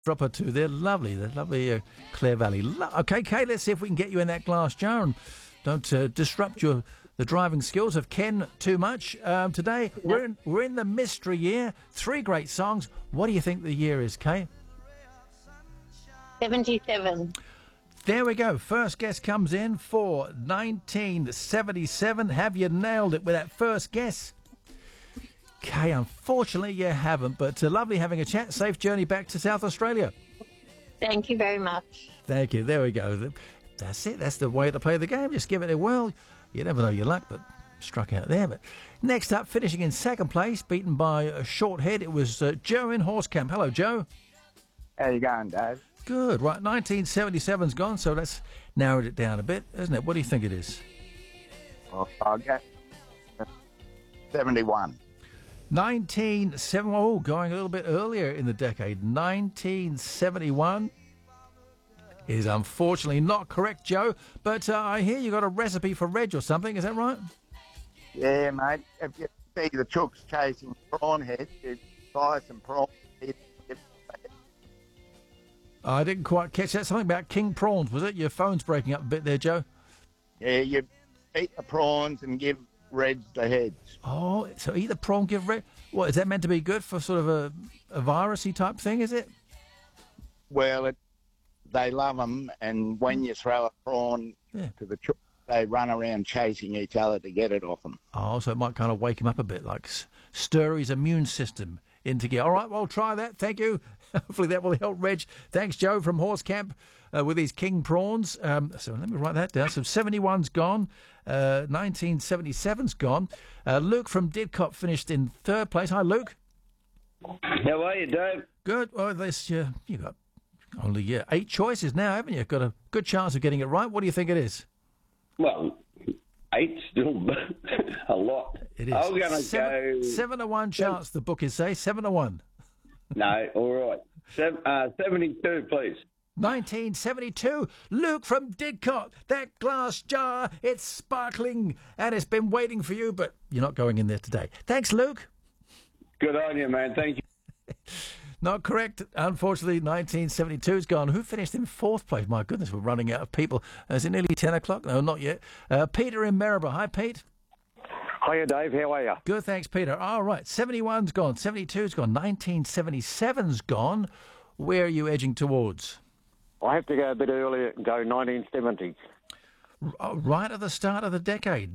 Drop or two there. Lovely. The lovely Clare Valley. Okay, Kate, let's see if we can get you in that glass jar and don't disrupt the driving skills of Ken too much. Today, we're in the mystery year. 3 great songs. What do you think the year is, Kate? 77. There we go. First guess comes in for 1977. Have you nailed it with that first guess? Okay, unfortunately you haven't, but lovely having a chat. Safe journey back to South Australia. Thank you very much. Thank you. There we go. That's it. That's the way to play the game. Just give it a whirl. You never know your luck, but struck out there. But next up, finishing in second place, beaten by a short head, it was Joe in Horsecamp. Hello, Joe. How you going, Dave? Good. Right, 1977's gone, so that's narrowed it down a bit, isn't it? What do you think it is? Well, I'll go 71. 1970. Oh, going a little bit earlier in the decade. 1971 is unfortunately not correct, Joe. But I hear you got a recipe for Reg or something. Is that right? Yeah, mate. If you see the chooks chasing prawn heads, you buy some prawn heads. I didn't quite catch that. Something about king prawns, was it? Your phone's breaking up a bit there, Joe. Yeah, you eat the prawns and give Reg the heads. Oh, so eat the prawn, give Reg. What, is that meant to be good for sort of a virusy type thing, is it? Well, they love them, and when you throw a prawn to the chooks, they run around chasing each other to get it off them. Oh, so it might kind of wake him up a bit, like stir his immune system into gear. All right, well, try that. Thank you. Hopefully that will help Reg. Thanks, Joe, from Horsecamp with his king prawns. So let me write that down. So 71's gone. 1977's gone. Luke from Didcot finished in third place. Hi, Luke. How are you, Dave? Good. Well, you got only 8 choices now, haven't you? Got a good chance of getting it right. What do you think it is? Well, 8 still a lot. It is. I'm going to go 7 to 1 chance. The bookies say 7 to 1. No, all right. 72, please. 1972. Luke from Didcot. That glass jar, it's sparkling and it's been waiting for you, but you're not going in there today. Thanks, Luke. Good on you, man. Thank you. Not correct. Unfortunately, 1972's gone. Who finished in 4th place? My goodness, we're running out of people. Is it nearly 10 o'clock? No, not yet. Peter in Maryborough. Hi, Pete. Hiya, Dave. How are you? Good, thanks, Peter. All right, 71's gone. 72's gone. 1977's gone. Where are you edging towards? I have to go a bit earlier and go 1970. Right at the start of the decade,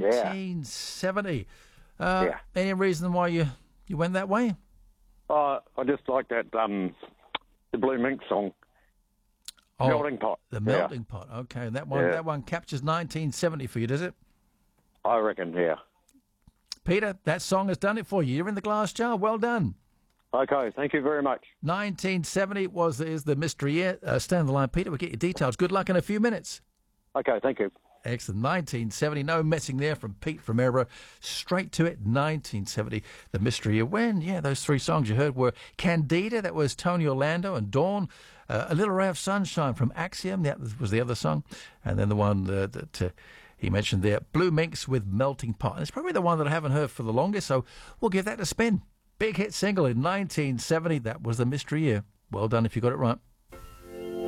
1970. Any reason why you went that way? I just like that, the Blue Mink song. Melting Pot. The Melting Pot. Okay, that one captures 1970 for you, does it? I reckon, yeah. Peter, that song has done it for you. You're in the glass jar. Well done. Okay, thank you very much. 1970 is the mystery year. Stay on the line, Peter. We'll get your details. Good luck in a few minutes. Okay, thank you. Excellent. 1970. No messing there from Pete from Maryborough. Straight to it. 1970. The mystery year. When? Yeah, those 3 songs you heard were Candida. That was Tony Orlando and Dawn. A Little Ray of Sunshine from Axiom. That was the other song. And then the one that he mentioned there, Blue Minks with Melting Pot. It's probably the one that I haven't heard for the longest, so we'll give that a spin. Big hit single in 1970. That was the mystery year. Well done if you got it right.